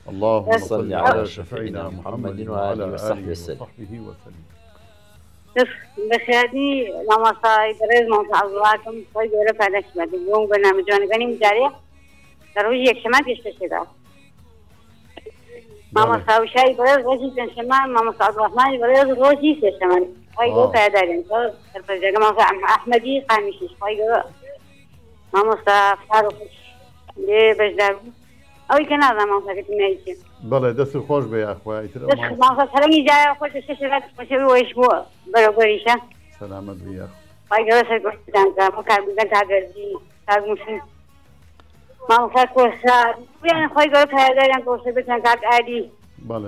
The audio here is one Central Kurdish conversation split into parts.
اللهم صل صل على على شفيعنا شفيعنا محمد محمد وآله وعلى وصحبه آله وسلم. وصحبه وسلم. بخيري لما صايد رز موضوع الله صايد ولا فعل شمال اليوم برنامج أنا غني مجاري تروي يكشمات يشتغل ماما صاوي شاي برز روشي تنشمان ماما صاوي الرحمن برز روشي تنشمان صايدو فعدالين صار الفرجة ماما صاوي أحمدي قامشي صايدو ماما صاوي فاروق ليه بجدار أو يمكن هذا ماما صاوي كتنايش بله دست خوش بيا أخوي بس ماما صاوي حرامي جاي أخوي تشتغل مشوي ويشبو بريشة سلامت بيا فايدة سيكون تانك مكان بدك تعدي تاج مسلم ما مكان كوسا يعني فايدة كهذا يعني كوسا بتنك عادي بله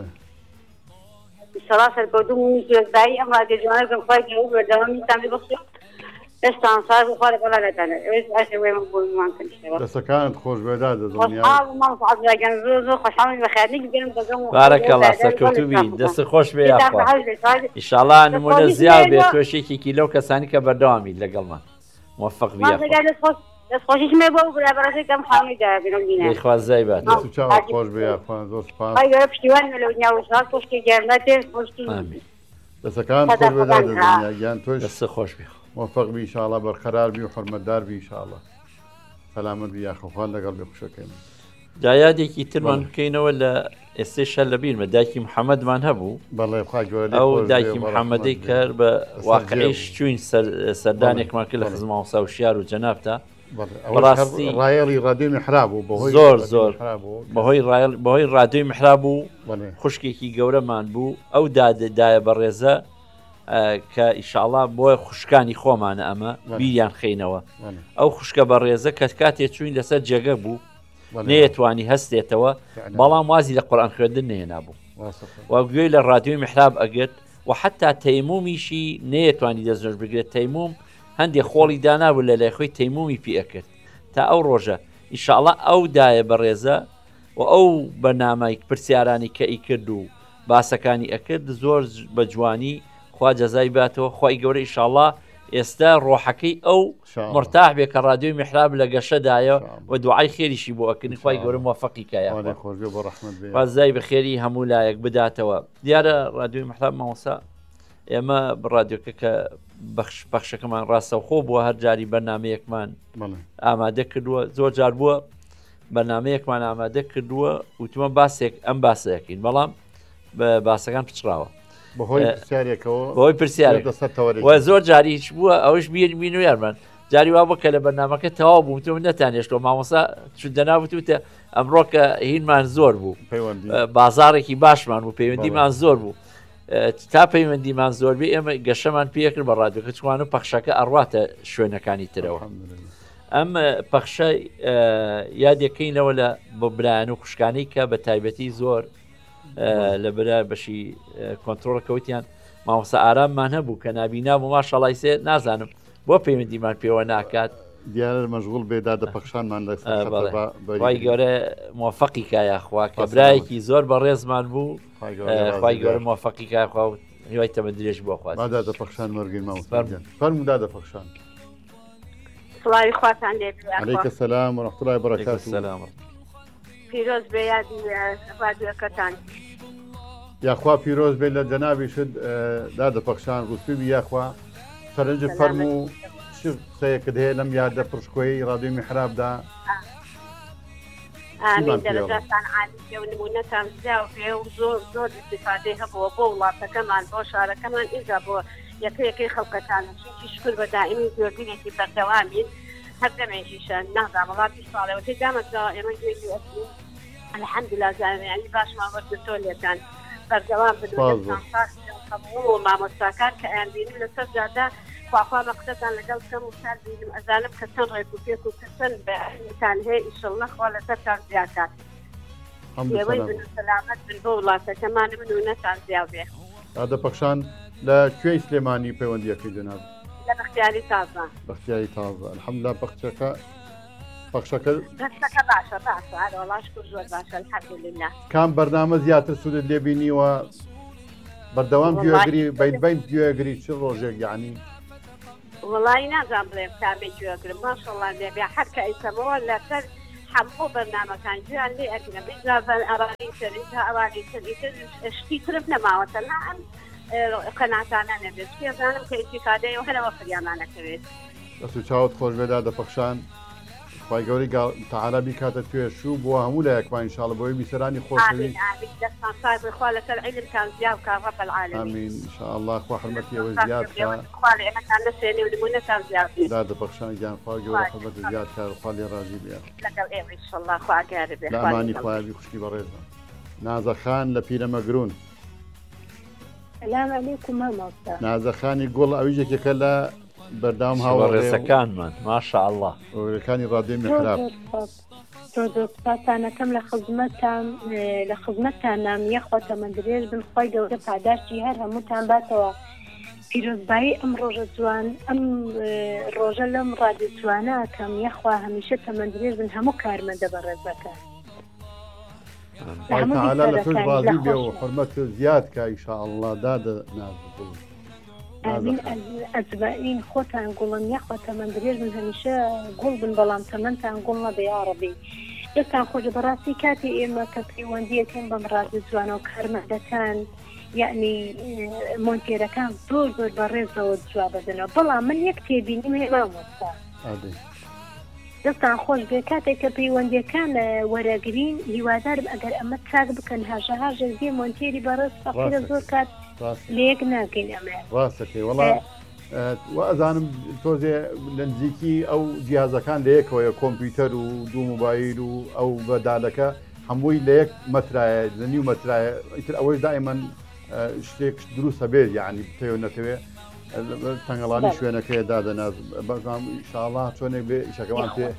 الصلاة القدوم مش باي أما تجوانا كم فايدة وبردهم يتعمل بسيط استان صار وخارج ولا لا تاني إيش أسوي مقبول ما كان شيء دست كانت خوش بيا الدنيا أصحاب ما صعد لكن زوز خوشحال بخيرك بينهم تجمع بارك الله سەرکەوتوبی دەست خۆش بێ یاخوا ئیشاڵا نمونە زیاد بێت تۆشێکی لەو کەسانی کە بەردەوامی لەگەڵمان موفق دەستخۆشیش مێ بۆ برابەرەکەی کەم خاڵی دا بینم خوازای بات چاوە خۆش بێ خوان زۆر سپاس ئەگەر پشتیوان لەو ناوسات پشتی گەرمەتێ پشتی دەستەکان خۆش بێ دنیا گیان تۆش دەست خۆش بێ موفق بی ئینشاءڵڵا بەرقەرار بی و حورمەتدار بی ئینشاءڵڵا سەلامت بی یاخەخوان لەگەڵ بێ خوشەکەی جایادێکی ترمان بکەینەوە لە ئێستێشە لە بیرمە دایکی محەممەدمان هەبوو ئەو دایکی محەممەدەی کرد بە واقعیش چوین سەردانێکمان کرد لە خزمەوە ساوشیار و جەنابتا ڕاستی ڕایەڵی ڕادیۆی میحراب بوو زۆر بەهۆی ڕادیۆی میحراب بوو خوشکێکی گەورەمان بوو ئەو دایە بەڕێزە کە ئیشاڵڵا بۆ خوشکانی خۆمانە ئەمە بیریان خینەوە ئەو خوشکە بەڕێزە کە کاتێک چوین لەسەر جێگە بوو نەیەتوانی هەستێتەوە بەڵام وازی لە قورئان خوێندن نێنابوو و گوێی لە ڕادیۆی میحراب ئەگرت و حتا تەیمومیشی نەیەتوانی دەستنوێژ بگرێت تەیموم هەندێک خۆڵی دانابوو لە لای خۆی تەیمومی پێ ئەکرد تا ئەو ڕۆژە ئیشاڵڵا ئەو دایە بەڕێزە و ئەو بەرنامەی پرسیارانی کە ئیکرد و باسەکانی ئەکرد زۆر بە جوانی خوا جەزای باتەوە خوای گەورە ئیشاڵڵا ئێستا ڕۆحەکەی ئەو مرتاح بێ کە ڕادیۆی میحراب لە گەشەدایە و دوعای خێریشی بۆ ئەکردن خوای گەورە موفقی کایە خوازای بەخێری هەموو لایەک بداتەوە دیارە ڕادیۆی میحراب مامۆستا ئێمە ڕادیۆکە کە بەخشەکەمان ڕاستەوخۆ بووە هەر جاری بەرنامەیەکمان ئامادە کردووە زۆر جار بووە بەرنامەیەکمان ئامادە کردووە وتمە باسێک ئەم باسەیەکەین بەڵام باسەکان پچراوە بەهۆی پرسیارێک و زۆر جاریش بووە ئەوش بین و یارمان جاری وا بکە لە بەرنامەکە تەواو بوو تو نەتانێشتەوە مامۆستا دەناوتوتە ئەمڕۆ کە هینمان زۆر بوو بازارێکی باشمان بوو پەیوەندیمان زۆر بوو تا پەیوەندیمان زۆر بێ ئێمە گەشەمان پێکرد بە ڕادیۆکە چوان و پەخشەکە ئەڕاتە شوێنەکانی ترەوە ئەم پەخشە یادەکەینەوە لە بۆ برایان و خوشکانەی کە بە تایبەتی زۆر لە برای بەشی کۆنتترۆڵەکەوتیان مامۆستا ئاراممان هەبوو کە نابینا بوو ماشەڵای سێ نازانم بۆ پەیوەندیمان پێوە ناکات دیارە مەشغوڵ بێدا دەپەخشانمان وای گەورە موفقی کایەخوا کە برایەکی زۆر بە ڕێزمان بوو خی گەورە موفقی کایخوا و هیوای تەمە درێژ بۆ خوا دەپەخشان وەرگین فەرمودا دەپەخشان سڵاوی خواتان لێ عەلەیکە سەلام و ڕەحمەتوڵڵاهی وبەرەکاتوه سەلام پیرۆز بێ یادی ڕادیۆکەتان یاخوا پیرۆز بێت لە جەنابیشت دادەپەخشان ڕوسبی یاخوا فەرنج فەرموو قسەیەکت هەیە لەم یادە پڕشکۆیی ڕادیۆی میحرابدا ئامین دەرەجاتان عالی و نمونەتان زیاو پێ و زۆر زۆر استیفادەی هەبووە بۆ وڵاتەکەمان بۆ شارەکەمان ئینجا بۆ یەکەیەکەی خەڵکەتان چونکی شکر بە دائیمی گوێبینێکی بەردەوامین هەر دەمێژیشە نازان وڵاتی ساڵەوەتی دامەزەوە ئێمە گوێی ئەسین الحەمدوللا زانیانی باشمان وەرگتۆ لێتان بەردەوام بدوێتان و مامۆستاکان کە ئەیانبینیم لەسەر جادا خواخوا بەقسەتان لەگەڵ کەم و سار بینم ئەزانم کە چەند ڕێک و پێک و کەسن بەتان هەیە ئیشەڵڵا خوا لەسەرتان زیادکات ئێوەی بن سەلامەت بن بۆ وڵاتەکەمان من و نەتان زیاو بێ دادەپەخشان لە کوێی سلێمانی پەیوەندیەکەی جەناب لە بەختیاری تازە بەختیاری تازە الحەمدوللا پەخشەکە باشە وەڵاش کرد زۆر باشە الحەمدولله کام بەرنامە زیاتر سوودت لێ بینیوە بەردەوام گوێگری بین گوێگری چ ڕۆژێک یعنی وڵی نازان بڵێم کامێک گوێگرم ماشەڵڵا لێبێ هەرکە ئەیکەمەوە لەسەر هەموو بەرنامەکان گویان لێ ئەگرم ئیجا ئەڕانی تر ئیجا ئەوانی تر شتی ترم نەماوەتە نا ئەم قەناتانە نەبێت پێزانم کە ئیتیفادەیە و هەرەوە فریانانەکەوێت دەست و چاوت خۆش بێدا دەپەخشان خی گەوری تەعالی کاتە توێشوو بۆ هەموو لایەکمان ئینشاڵە بۆی بیسەرانی خۆشەوی دەستان ساز خوا لەسەر عیلمتان زیاد بکە رەب العالمین ئامین ئینشاءالله خوا حرمەتی ئێوە زیاد کە خوا لە ئێمەتان نەسێنێ و نمونەتان زیاد بێت دا دەپەخشان گیان خوا گەورە حرمەتی زیاد کار خوا لێ ڕازی بێت لەگەڵ ئێوە ئینشەڵڵا خوا ئاگادار بێت لە ئەمانی خوایەوی خوشکی بەڕێزە نازەخان لە پیرەمەگرون سلام علیکم مامۆستا نازەخانی گوڵ ئەویژێکێکە لە بەردام هاوڕێزەکانمان ماشاءالله ئەوەکانی ڕادیۆ میحراب سپاسانەکەم لە خزمەتتانام یەخواتە مەندرێژ بن خۆی گەورە پاداشتی هەر هەمووتان باتەوە پیرۆزبایی ئەم ڕۆژە جوان ئەم ڕۆژە لەم ڕادیۆ جوانە ئەکەم یەخوا هەمیشە تەمەندرێژ بن هەموو کارمەندە بەڕێزەکە تعالی لە توش ڕازی بێ و حرمەت زیاد کە ئینشاءالله دادە نازبوو ئەزبائین خۆتان گوڵن یەخوا تەمەندرێژ بن هەمیشە گوڵ بن بەڵام تەمەندتان گوڵ نەبێ یا ڕەبی دەستان خۆش بەڕاستی کاتی ئێمە کە پەیوەندیەکەن بەم ڕادیۆ جوانە و کارمەندەکان یعنی مۆنتێرەکان زۆر زۆر بەڕێزەوە جواب بدەنەوە بەڵام من یەک تێبینیم هێ مامۆستا دەستان خۆش بێ کاتێک کە پەیوەندیەکان وەرەگرین هیوادارم ئەگەر ئەمە چاک بکەن هاژە دێ مۆنتێری بەڕێز فەقیرە زۆر کات لێک ناگەین ئەمە ڕاستەکەی وەڵا ئەزانم تۆزێ لە نزیکی ئەو جیازەکان لە یەکەوەیە کۆمپیوتەر و دوو موبایل و ئەو بەدالەکە هەمووی لە یەک مەترایە لە نیو مەترایە ئیتر ئەوەش دائیمەن شتێک دروستە بێت یعنی بتەوێ نەتەوێ تەنگەڵانی شوێنەکەی دادەناز بەڵام ئینشاءالله چۆنێک بێ ئیشەکەمان پێ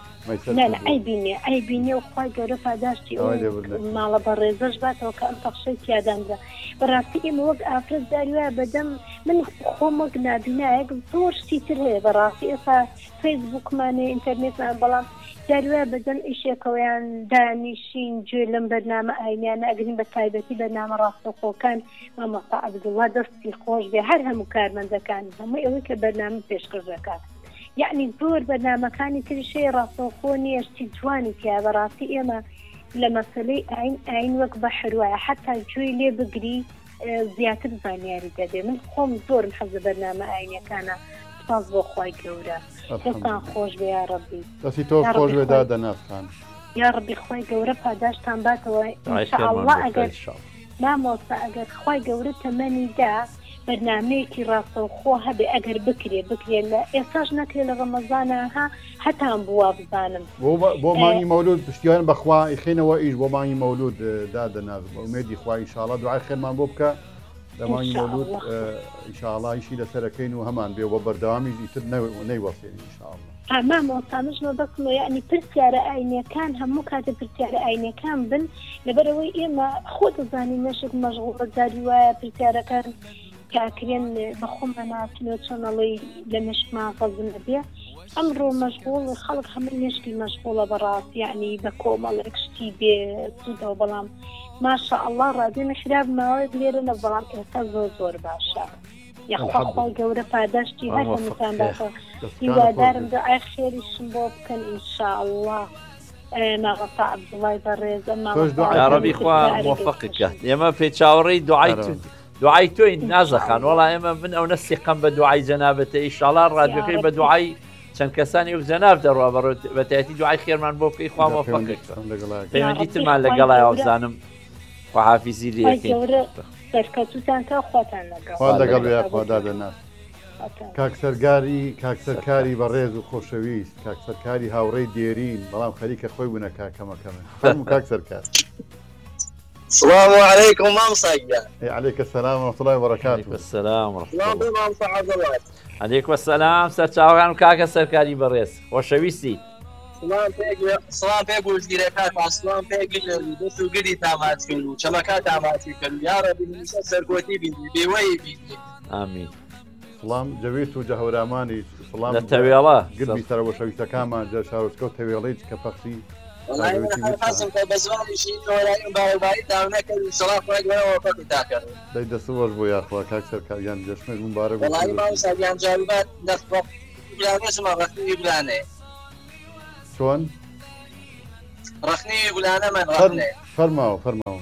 ئەیبینێ و خۆی گەورە پاداشتی ماڵە بەڕێزەش باتەوە کە ئەم پەخشەی تیادانرا بەڕاستی ئێمە وەک ئافرەت داریوە بەدەم من خۆم وەک نابینایەک زۆر شتی تر هەیە بەڕاستی ئێستا فەیسبووکمانێ ئینتەرنێتمان بەڵام داریوە بەدەم ئیشێکەوەیان دانیشین گوێ لەم بەرنامە ئاینیانە ئەگرین بە تایبەتی بەرنامە ڕاستەوخۆکان مامۆستا عەبدوڵڵا دەستی خۆش بێ هەر هەموو کارمەندەکان هەموو ئەوەی کە بەرنامە پێشکەش دەکات یعنی زۆر بەرنامەکانی ترشەیە ڕاستەوخۆ نیە شتی جوانی تیا بەڕاستی ئێمە لە مەسەلەی ئاین وەک بە حروایە حتا گوێی لێ بگری زیاتر زانیاری دەبێ من خۆم زۆرم حەزە بەرنامە ئاینیەکانە سپاس بۆ خۆی گەورە دەستان خۆش بێ یا ڕەبی دەستی تۆ خۆش بێدا دەناسخان یا ڕەبی خۆی گەورە پاداشتان باتەوە ئینشاءالله ئەگەر مامۆستا ئەگەر خۆی گەورە تەمەنیدا بەرنامەیەکی ڕاستەوخۆ هەبێ ئەگەر بکرێ لە ئێستاش نەکرێ لە ڕەمەزانەها هەتان بووە بزانم بۆ مانگی مەولود پشتیوان بەخوا ئیخێنەوە ئیش بۆ مانگی مەولود دادەنازم ئومێدی خوا ئینشاءالله دوعای خێرمان بۆ بکە لە مانگی مەولود ئینشاءالله ئیشی لەسەرەکەین و هەمان بێ بۆ بەردەوامیش ئیتر نەیوەسێنی ئینشاءالله مامۆستامەژمە بەکم یعنی پرسیارە ئاینیەکان هەموو کاتە پرسیارە ئاینیەکان بن لەبەرەوەی ئێمە خۆ دەزانین نەشت مەشغوڵ بەزاری وایە پرسیارەکان کاکرێن بەخۆم بەناتنەوە چۆنەڵی لە مشکمان غەزمە بێ ئەمڕۆ مەشغوڵ خەڵک هەموو مشکی مەشغوڵە بەڕاست یعنی بە کۆمەڵێک شتی بێ سوودەوە بەڵام ماشاءالله ڕادیۆ میحراب ماوەیەک لێرە نە بەڵام ئێستا زۆر باشە یەخوا گەورە پاداشتی هەر هەمووتان باشە هیوادارم دوعای خێریشم بۆ بکەن ئینشاءالله ماغەتا عەبدوڵڵای بەڕێز یا ڕەبی خوا موفقکە ئێمە پێچاوەڕێی دوعای تۆی نازەخان وەڵا ئێمە من ئەو نەسیقەم بە دوعای جەنابەتە ئینشاءالله ڕادیۆکەی بە دوعای چەند کەسانی و جەناب دەڕوا بەتایەتی دوعای خێرمان بۆ بکەی خوا موفقکە پەیوەندی ترمان لەگەڵایەوە بزانم خواحافیزی لێ سەرکەوتوتان کە خواتان لەگەڵ خوادا دەناس کاکسەرکاری بەڕێز و خۆشەویست کاکسەرکاری هاوڕێی دێرین بەڵام خەریکە خۆی بوونە کاکەمەکەمە هەموو کاکسەرکار السلام عليكم مام صايا. عليك السلام ورحمة الله وبركاته. عليكم السلام ورحمة الله. مام صاحب عليكم السلام سرچاوان كاكا سركاري بريس وشويسي. سلام بيك وزيركات سلام بيك دسو قدي تامات كلو شبكات تامات كلو يا ربي نسى سركوتي بيوي بيني. آمين. سلام جويت وجهوراماني سلام. نتويلا. قلبي ترى وشويسا كاما جا شاروسكو تويليج كبخسي. والله أنا حاسم كبزوان شيء ولا يوم باي داونك الصلاة فوق ولا وقت تاكر. ده صور بو يا أخوة كأكثر كيان جشمة مبارك. والله ما سأجان جالبات نخبط يعني اسمه غفير بلانه. شون؟ ڕخنی گولانە من ڕخنێ فەرماوە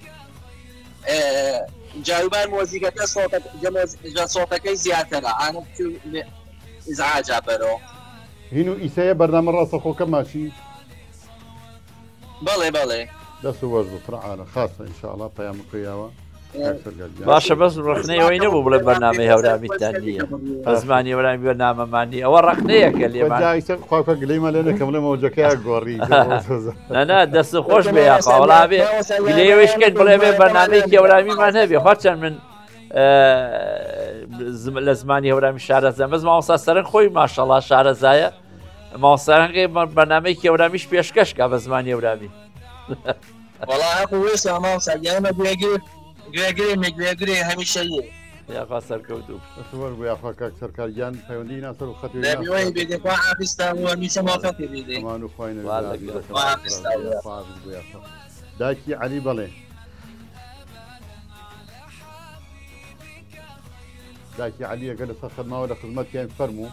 جاروبار مۆزیکەکە سۆتەکەی زیاترە ئانە ئیزعاجا بەرەوە هین و ئیسەیە بەرنامە ڕاستەخۆکە ماشی بەڵێ دەست و وەرز و فرعانە خاصە ئینشاءڵڵا پەیام کڕیاوە باشە بەس ڕخنەوەی نەبوو بڵێ بەرنامەی هەورامیتان نییە بە زمانی هەورامی بەرنامەمانی ئەوە ڕخنەیەکە لێمانخواکە گلەیمان لێ نەکەم لە مەوجەکەی گۆڕی نەنا دەست خۆش بێ یاقاوەڵا بێ گلەیەوەشکەن بڵێ بێ بەرنامەیەکی هەورامیمان هەبێ هەرچەند من لە زمانی هەورامی شارەزای بەس ماوەستا سەرنج خۆی ماشەڵڵا شارەزایە ماوەسەرەنگی بەرنامەیەکی هەوراميش پێشکەشکا بە زمانی هەورامی وڵا مامۆستا گوێگرێ هەمیشەیە یاخوا سەرکەوتوو سوەر بۆ یاخوا کاک سەرکاریان پەیوەندی ناسەر و خەتی بێدێکوا ئافیستا و هەمیشە مافەتی بێدێ ئەمان و خوای داکی عەلی بەڵێ داکی عەلی ئەگە لەسەر خەدماوە لە خزمەتیان فەرموو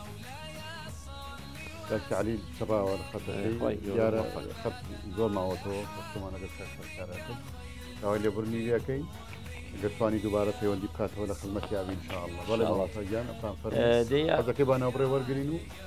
داکی عەلی چڕاوە لە خەتەکەی دیارە خەت زۆر ماوەتەوە بەشتمانەگەر سەرکارەکەن داوای لێبوورنی وێەکەی گەرتوانی دووبارە پەیوەندی بکاتەوە لە خزمەتی ئاوی ئینشاءالله بەڵێ ماڵاتەگیان ئەتان فەرموو حەزەکەی با ناوبڕێ وەرگرین و